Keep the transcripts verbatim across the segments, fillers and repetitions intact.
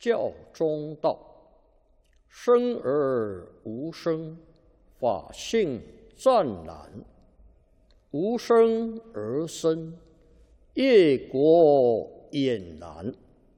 教中道，生而无生，法性湛然；无生而生，业果俨然。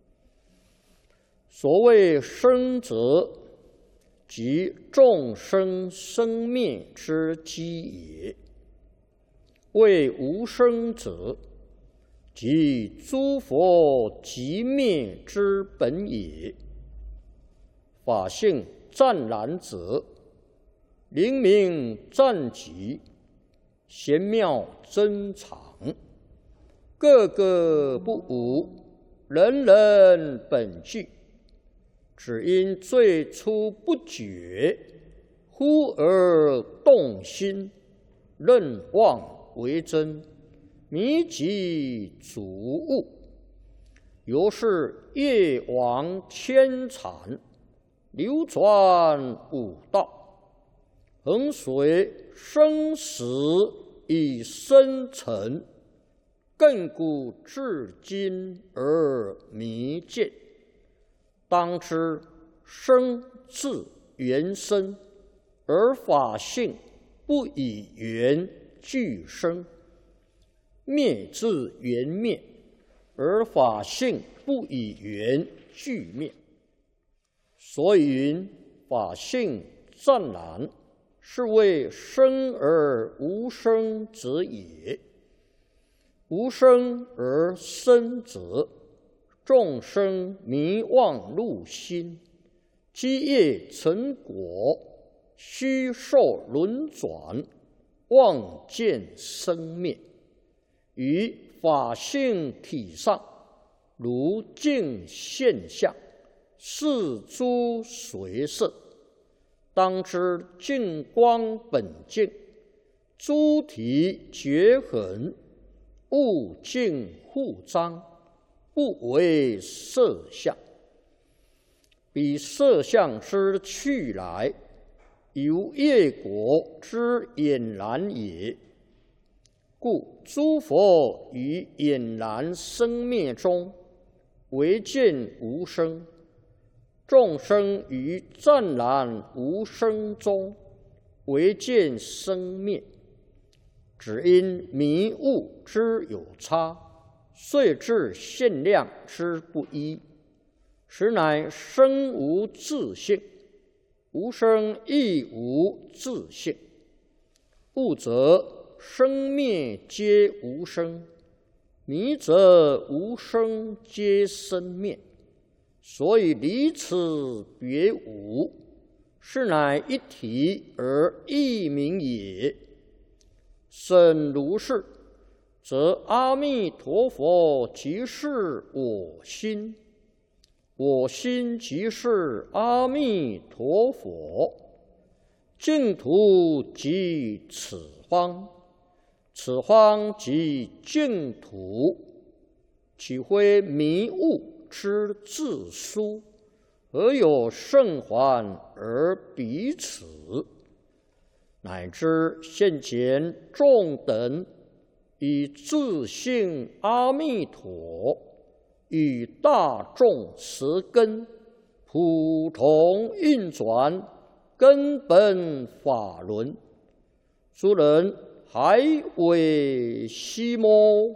所谓生者，即众生生灭之基也；谓无生者，即诸佛寂灭之本也。法性湛然者，灵明湛极，玄妙珍藏，个个不无，人人本具。只因最初不觉，忽而动心，认妄为真，迷己逐悟，由是业往牵缠，流转五道，恒随生死以生沉，亘古至今而弥见。当知生自缘生，而法性不以缘俱生；灭自缘灭，而法性不以缘俱灭。所以云法性湛然，是谓生而无生者也。无生而生者，众生迷妄入心，积业成果，虚受轮转，妄见生灭。于法性体上，如镜现象，是诸随色。当知净光本净，诸体绝痕，物净互彰，不为色相。彼色相之去来，由业果之俨然也。故诸佛于俨然生灭中，唯见无生；众生于湛然无生中，唯见生灭。只因迷悟之有差，遂致限量之不一，实乃生无自性，无生亦无自性。悟则生灭皆无生，迷则无生皆生灭。所以离此别无，是乃一体而异名也。甚如是，则阿弥陀佛即是我心，我心即是阿弥陀佛，净土即此方，此方即净土。岂非迷悟之自殊？何有圣还而彼此？乃至现前众等以自性阿弥陀与大众持根，普同运转根本法轮，诸人还为希摩。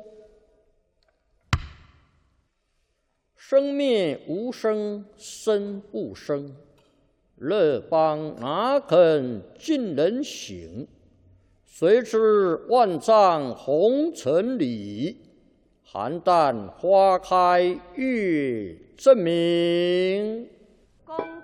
生灭无生，生不生，乐邦哪肯尽人行？谁知万丈红尘里，邯郸花开月正明。